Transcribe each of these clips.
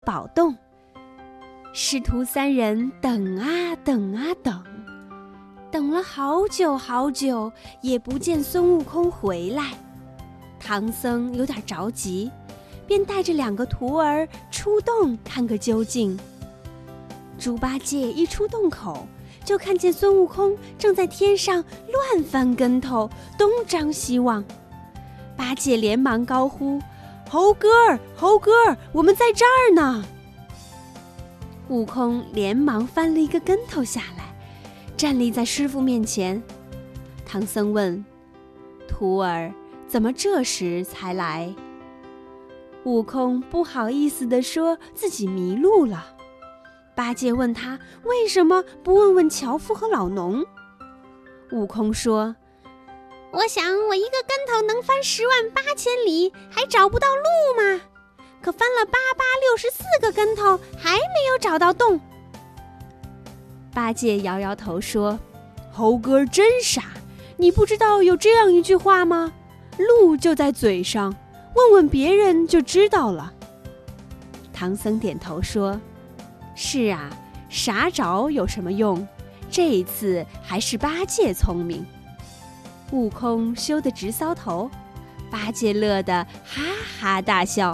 宝洞。师徒三人等啊等啊等，等了好久好久，也不见孙悟空回来。唐僧有点着急，便带着2个徒儿出洞看个究竟。猪八戒一出洞口，就看见孙悟空正在天上乱翻跟头，东张西望。八戒连忙高呼：“猴哥儿，猴哥儿，我们在这儿呢！”悟空连忙翻了一个跟头下来，站立在师父面前。唐僧问：“徒儿，怎么这时才来？”悟空不好意思地说自己迷路了。八戒问他为什么不问问樵夫和老农。悟空说：“我想我一个跟头能翻108000里，还找不到路吗？可翻了8864个跟头，还没有找到洞。”八戒摇摇头说：“猴哥真傻，你不知道有这样一句话吗？路就在嘴上，问问别人就知道了。”唐僧点头说：“是啊，傻找有什么用？这一次还是八戒聪明。”悟空羞得直搔头，八戒乐得哈哈大笑。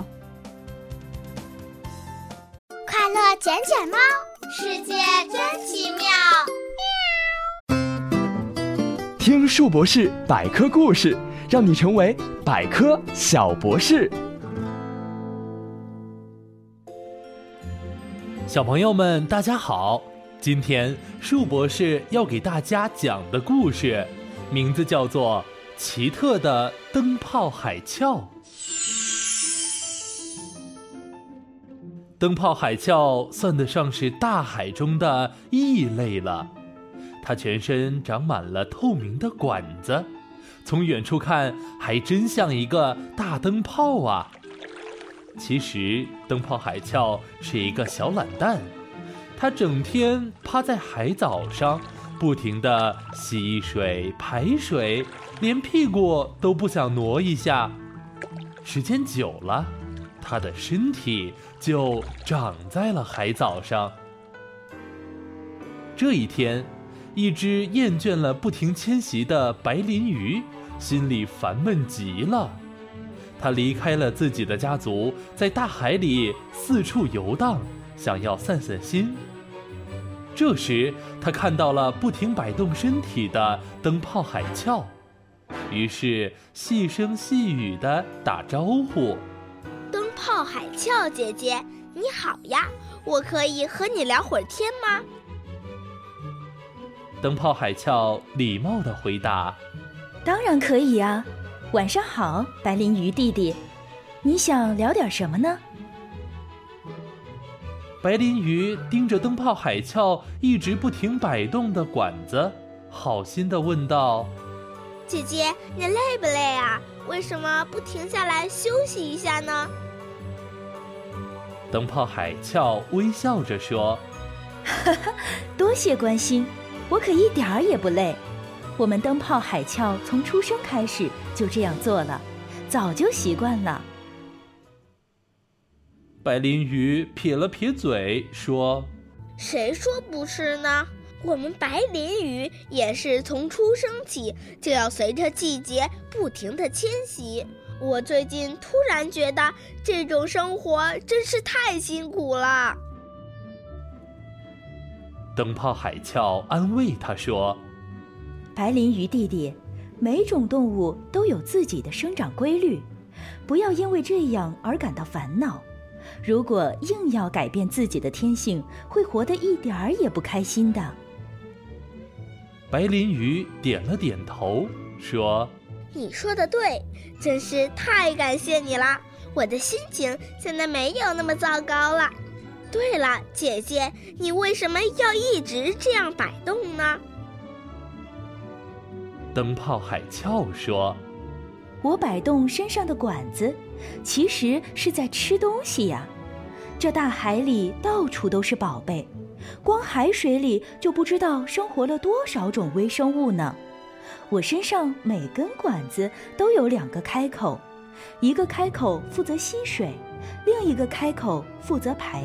快乐捡捡猫，世界真奇妙。 听树博士百科故事，让你成为百科小博士。 小朋友们大家好，今天树博士要给大家讲的故事名字叫做《奇特的灯泡海鞘》。灯泡海鞘算得上是大海中的异类了，它全身长满了透明的管子，从远处看还真像一个大灯泡啊。其实灯泡海鞘是一个小懒蛋，它整天趴在海藻上，不停地吸水排水，连屁股都不想挪一下。时间久了，它的身体就长在了海藻上。这一天，一只厌倦了不停迁徙的白鳞鱼心里烦闷极了，它离开了自己的家族，在大海里四处游荡，想要散散心。这时他看到了不停摆动身体的灯泡海鞘，于是细声细语地打招呼：“ 灯泡海鞘姐姐，你好呀，我可以和你聊会儿天吗？” 灯泡海鞘礼貌地回答：“ 当然可以呀，晚上好，白鳞鱼弟弟，你想聊点什么呢？” 白鳞鱼盯着灯泡海鞘一直不停摆动的管子，好心地问道：“ 姐姐，你累不累啊？为什么不停下来休息一下呢？” 灯泡海鞘微笑着说：“ 哈哈，多谢关心，我可一点儿也不累。我们灯泡海鞘从出生开始就这样做了，早就习惯了。” 白鳞鱼撇了撇嘴说：“ 谁说不是呢？我们白鳞鱼也是从出生起就要随着季节不停地迁徙。我最近突然觉得这种生活真是太辛苦了。” 灯泡海鞘安慰他说：“ 白鳞鱼弟弟，每种动物都有自己的生长规律，不要因为这样而感到烦恼。如果硬要改变自己的天性，会活得一点儿也不开心的。” 白鳞鱼点了点头说：“ 你说的对，真是太感谢你了，我的心情现在没有那么糟糕了。对了，姐姐，你为什么要一直这样摆动呢？” 灯泡海鞘说：“ 我摆动身上的管子，其实是在吃东西呀。这大海里到处都是宝贝，光海水里就不知道生活了多少种微生物呢。我身上每根管子都有2个开口，一个开口负责吸水，另一个开口负责排